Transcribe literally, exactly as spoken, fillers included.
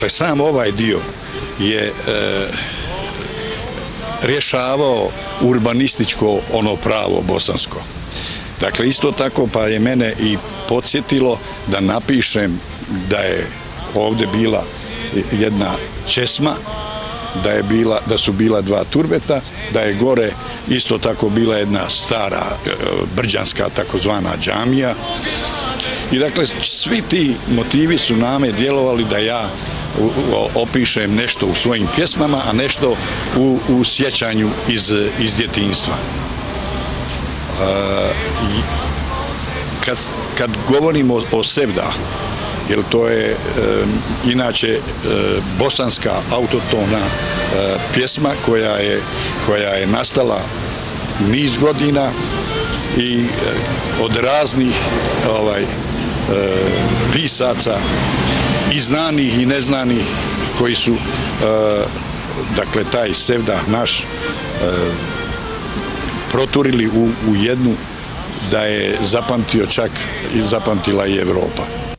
Sam ovaj dio je e, rješavao urbanističko ono pravo bosansko. Dakle, isto tako pa je mene i podsjetilo da napišem da je ovdje bila jedna česma, da, je bila, da su bila dva turbeta, da je gore isto tako bila jedna stara e, brđanska takozvana džamija. I dakle, svi ti motivi su name djelovali da ja opišem nešto u svojim pjesmama, a nešto u, u sjećanju iz, iz djetinjstva. E, kad, kad govorimo o, o Sevdah, jer to je e, inače e, bosanska autotona e, pjesma koja je, koja je nastala niz godina i e, od raznih ovaj, e, pisaca i znanih i neznanih koji su e, dakle taj Sevdah naš e, proturili u, u jednu da je zapamtio čak i zapamtila i Evropa.